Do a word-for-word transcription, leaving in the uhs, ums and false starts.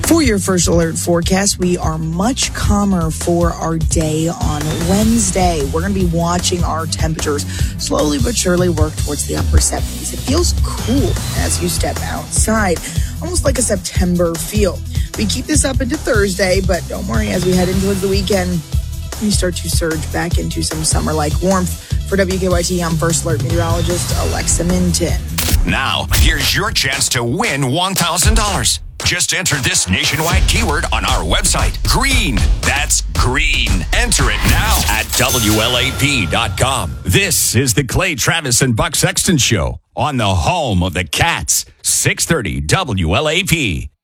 For your first alert forecast, we are much calmer for our day on Wednesday. We're going to be watching our temperatures slowly but surely work towards the upper seventies. It feels cool as you step outside, almost like a September feel. We keep this up into Thursday, but don't worry, as we head into the weekend, we start to surge back into some summer-like warmth. For W K Y T, I'm First Alert meteorologist Alexa Minton. Now, here's your chance to win one thousand dollars. Just enter this nationwide keyword on our website. Green. That's green. Enter it now at W L A P dot com. This is the Clay Travis and Buck Sexton Show on the home of the Cats, six thirty W L A P.